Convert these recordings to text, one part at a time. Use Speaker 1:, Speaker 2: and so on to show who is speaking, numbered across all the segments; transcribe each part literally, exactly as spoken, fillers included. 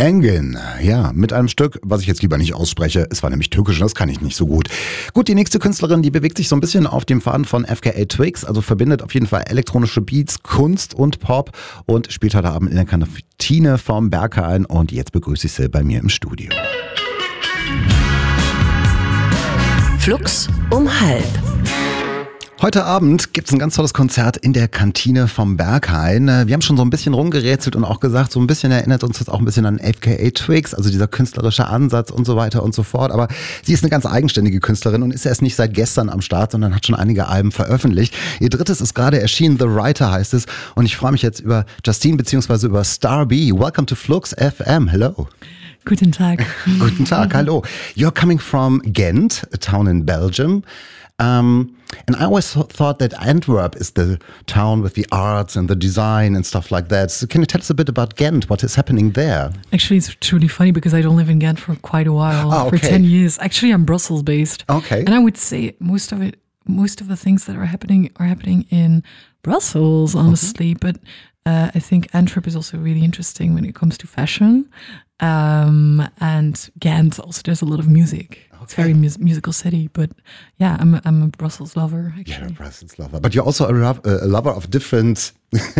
Speaker 1: Engin, ja, mit einem Stück, was ich jetzt lieber nicht ausspreche. Es war nämlich türkisch und das kann ich nicht so gut. Gut, die nächste Künstlerin, die bewegt sich so ein bisschen auf dem Faden von F K A Twigs, also verbindet auf jeden Fall elektronische Beats, Kunst und Pop und spielt heute Abend in der Kantine vom Berghain und jetzt begrüße ich sie bei mir im Studio.
Speaker 2: Flux um halb.
Speaker 1: Heute Abend gibt's ein ganz tolles Konzert in der Kantine vom Berghain. Wir haben schon so ein bisschen rumgerätselt und auch gesagt, so ein bisschen erinnert uns das auch ein bisschen an F K A Twigs, also dieser künstlerische Ansatz und so weiter und so fort. Aber sie ist eine ganz eigenständige Künstlerin und ist erst nicht seit gestern am Start, sondern hat schon einige Alben veröffentlicht. Ihr drittes ist gerade erschienen, The Writer heißt es. Und ich freue mich jetzt über Justine bzw. über Star B. Welcome to Flux F M. Hello.
Speaker 3: Guten Tag.
Speaker 1: Guten Tag, hallo. You're coming from Ghent, a town in Belgium. Um, and I always th- thought that Antwerp is the town with the arts and the design and stuff like that. So can you tell us a bit about Ghent? What is happening there?
Speaker 3: Actually, it's truly funny because I don't live in Ghent for quite a while,
Speaker 1: oh, okay.
Speaker 3: for ten years. Actually, I'm Brussels based.
Speaker 1: Okay.
Speaker 3: And I would say most of it, most of the things that are happening are happening in Brussels, honestly. Mm-hmm. But uh, I think Antwerp is also really interesting when it comes to fashion. Um, and Ghent also, there's a lot of music. Okay. It's a very mus- musical city, but yeah, I'm a, I'm a Brussels lover, actually.
Speaker 1: You're a Brussels lover. But you're also a, lo- a lover of different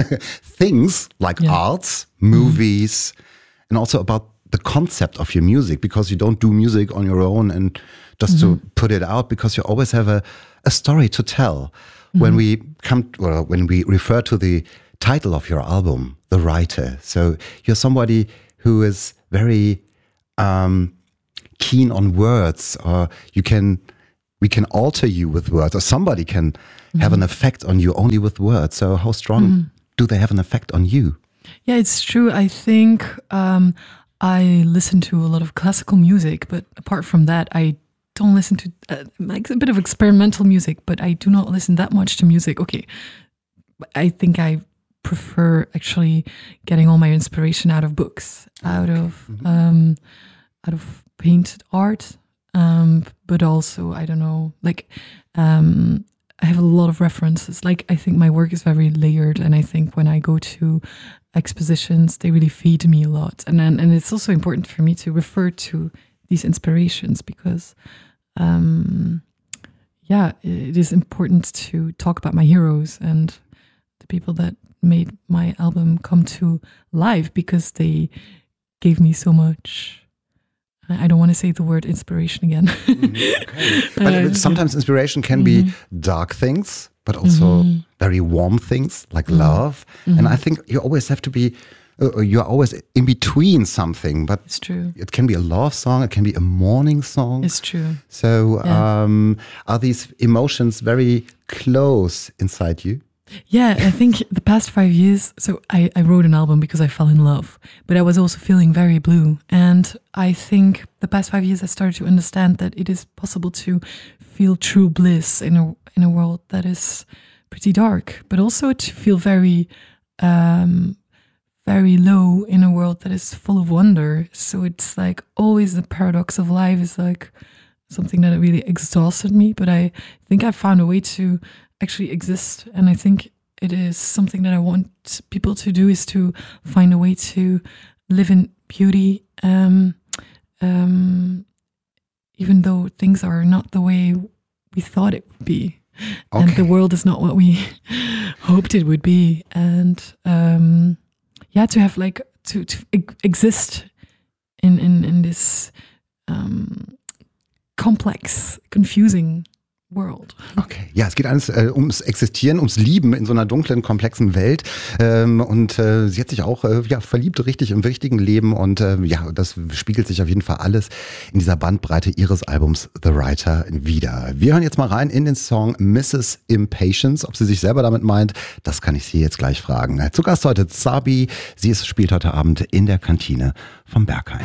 Speaker 1: things like yeah. arts, movies, mm-hmm. and also about the concept of your music, because you don't do music on your own and just mm-hmm. to put it out, because you always have a, a story to tell. Mm-hmm. When we come, well, when we refer to the title of your album, The Writer, so you're somebody who is very um, keen on words, or you can, we can alter you with words, or somebody can mm-hmm. have an effect on you only with words. So how strong mm-hmm. do they have an effect on you?
Speaker 3: Yeah, it's true. I think um, I listen to a lot of classical music, but apart from that, I don't listen to uh, like a bit of experimental music, but I do not listen that much to music. Okay, I think I prefer actually getting all my inspiration out of books, out of mm-hmm. um, out of painted art, um, but also I don't know, like um, I have a lot of references. Like I think my work is very layered, and I think when I go to expositions, they really feed me a lot, and and, and it's also important for me to refer to these inspirations because, um, yeah, it is important to talk about my heroes and the people that made my album come to life because they gave me so much. I don't want to say the word inspiration again.
Speaker 1: mm-hmm. Okay. But uh, sometimes inspiration can mm-hmm. be dark things, but also mm-hmm. very warm things like mm-hmm. love. Mm-hmm. And I think you always have to be, uh, you're always in between something. But
Speaker 3: it's true.
Speaker 1: It can be a love song, it can be a mourning song.
Speaker 3: It's true.
Speaker 1: So
Speaker 3: yeah.
Speaker 1: um, are these emotions very close inside you?
Speaker 3: Yeah, I think the past five years, so I, I wrote an album because I fell in love, but I was also feeling very blue. And I think the past five years I started to understand that it is possible to feel true bliss in a in a world that is pretty dark, but also to feel very, um, very low in a world that is full of wonder. So it's like always the paradox of life is like something that really exhausted me, but I think I found a way to actually exist, and I think it is something that I want people to do, is to find a way to live in beauty, um, um, even though things are not the way we thought it would be, okay. and the world is not what we hoped it would be, and um, yeah, to have like to to exist in in in this um, complex, confusing world.
Speaker 1: Okay, ja, es geht alles äh, ums Existieren, ums Lieben in so einer dunklen, komplexen Welt. Ähm, und äh, sie hat sich auch äh, ja, verliebt richtig im richtigen Leben. Und äh, ja, das spiegelt sich auf jeden Fall alles in dieser Bandbreite ihres Albums The Writer wieder. Wir hören jetzt mal rein in den Song Missus Impatience. Ob sie sich selber damit meint, das kann ich sie jetzt gleich fragen. Zu Gast heute Sabi. Sie ist, spielt heute Abend in der Kantine vom Berghain.